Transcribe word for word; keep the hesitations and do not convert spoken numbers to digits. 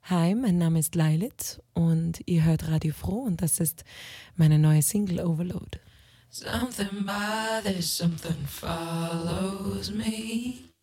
Hi, mein Name ist Lailit und ihr hört Radio Froh und das ist meine neue Single Overload. Something bothers, something follows me.